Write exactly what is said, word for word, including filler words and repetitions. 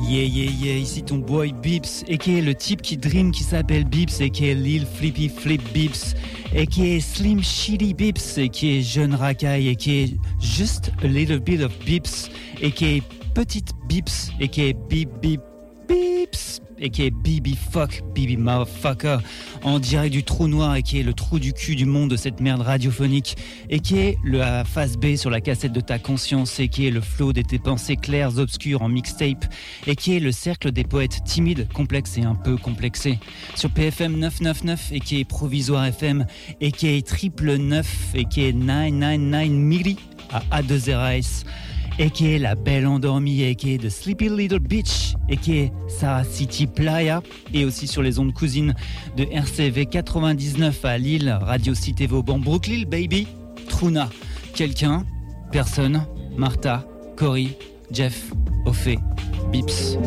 Yeah, yeah, yeah, ici ton boy Bips, et qui est le type qui dream qui s'appelle Bips, et qui est Lil Flippy Flip Bips, et qui est Slim Shitty Bips, et qui est jeune racaille, et qui est just a little bit of Bips, et qui est petite Bips, et qui est Bip Bip Bips, et qui est Bibi Fuck, Bibi Motherfucker, en direct du trou noir, et qui est le trou du cul du monde de cette merde radiophonique, et qui est la face B sur la cassette de ta conscience, et qui est le flow de tes pensées claires obscures en mixtape, et qui est le cercle des poètes timides, complexes et un peu complexés, sur P F M neuf cent quatre-vingt-dix-neuf, et qui est Provisoire F M, et qui est Triple neuf, et qui est neuf cent quatre-vingt-dix Milli à A deux R S, et qui est la belle endormie, et qui est The Sleepy Little Bitch, et qui est Sarah City Playa, et aussi sur les ondes cousines de R C V quatre-vingt-dix-neuf à Lille, Radio Cité Vauban, Brooklyn, baby, Truna, quelqu'un, personne, Martha, Cory, Jeff, Ophé, Bips.